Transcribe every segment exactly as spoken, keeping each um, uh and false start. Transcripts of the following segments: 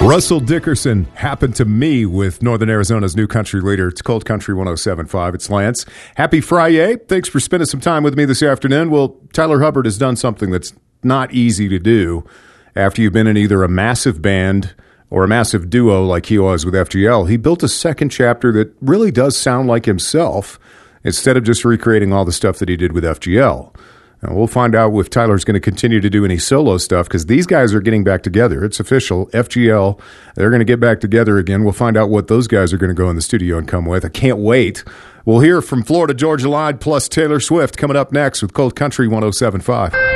Russell Dickerson happened to me with Northern Arizona's new country leader. It's Cold Country one oh seven point five. It's Lance. Happy Friday. Thanks for spending some time with me this afternoon. Well, Tyler Hubbard has done something that's not easy to do after you've been in either a massive band or a massive duo like he was with F G L. He built a second chapter that really does sound like himself instead of just recreating all the stuff that he did with F G L. And we'll find out if Tyler's going to continue to do any solo stuff because these guys are getting back together. It's official. F G L, they're going to get back together again. We'll find out what those guys are going to go in the studio and come with. I can't wait. We'll hear from Florida Georgia Line plus Taylor Swift coming up next with Cold Country one oh seven point five.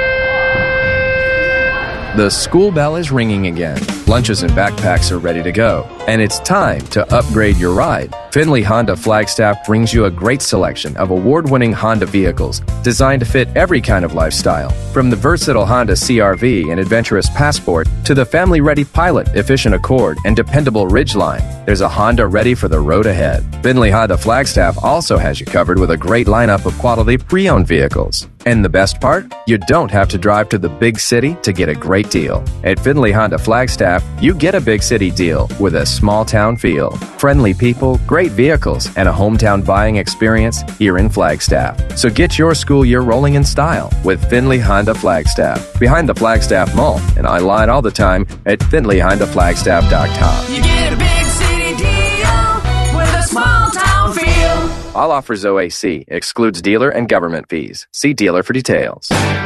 The school bell is ringing again. Lunches and backpacks are ready to go. And it's time to upgrade your ride. Findlay Honda Flagstaff brings you a great selection of award-winning Honda vehicles designed to fit every kind of lifestyle. From the versatile Honda C R V and adventurous Passport to the family-ready Pilot, efficient Accord, and dependable Ridgeline, there's a Honda ready for the road ahead. Findlay Honda Flagstaff also has you covered with a great lineup of quality pre-owned vehicles. And the best part? You don't have to drive to the big city to get a great deal. At Findlay Honda Flagstaff, you get a big city deal with a small town feel. Friendly people, great vehicles, and a hometown buying experience here in Flagstaff. So get your school year rolling in style with Findlay Honda Flagstaff. Behind the Flagstaff Mall, and I line all the time at Findlay Honda Flagstaff dot com. You get a big city deal with a small town feel. All offers O A C. Excludes dealer and government fees. See dealer for details.